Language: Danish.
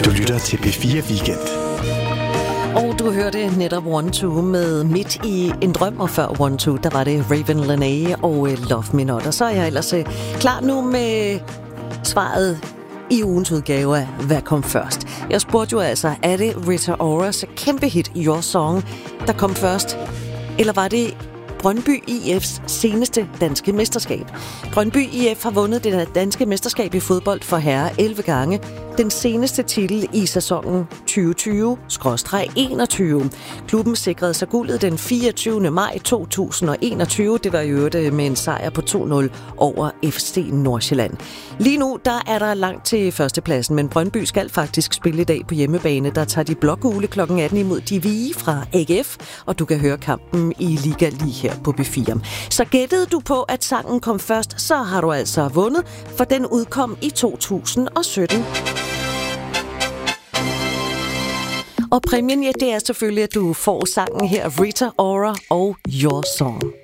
Du lytter til P4 Weekend. Og du hørte netop One Two med Midt i en drøm, og før One Two, der var det Raven Lenae og Love Me Not. Og så er jeg ellers klar nu med svaret i ugens udgave af Hvad kom først? Jeg spurgte jo altså, er det Rita Oras kæmpe hit Your Song, der kom først? Eller var det Brøndby IF's seneste danske mesterskab? Brøndby IF har vundet det danske mesterskab i fodbold for herrer 11 gange. Den seneste titel i sæsonen 2020/21. Klubben sikrede sig guldet den 24. maj 2021. Det var jo med en sejr på 2-0 over FC Nordsjælland. Lige nu der er der langt til førstepladsen, men Brøndby skal faktisk spille i dag på hjemmebane. Der tager de blågule kl. 18 imod de hvide fra AGF, og du kan høre kampen i Liga lige her på B4. Så gættede du på, at sangen kom først, så har du altså vundet, for den udkom i 2017. Og præmien, ja, det er selvfølgelig, at du får sangen her, Rita Ora og Your Song.